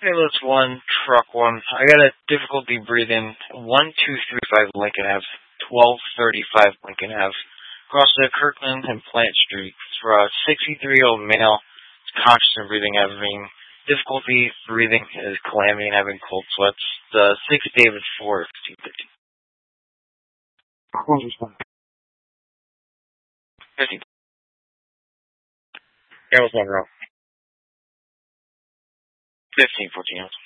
Ambulance 1, Truck 1. I got a difficulty breathing. 1235 Lincoln Ave. 1235 Lincoln Ave. Across the Kirkland and Plant Street. For a 63-year-old male. Conscious and breathing, having difficulty breathing, is clammy and having cold sweats. The 6 David 4, 1550. 15. Ambulance Monroe. 1514.